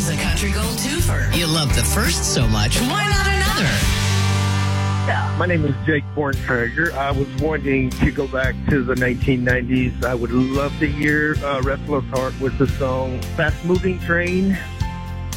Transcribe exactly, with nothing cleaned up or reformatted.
is a Country Gold twofer. You love the first so much, why not another? Yeah. My name is Jake Borntrager. I was wanting to go back to the nineteen nineties. I would love to hear uh, Restless Heart with the song Fast Moving Train.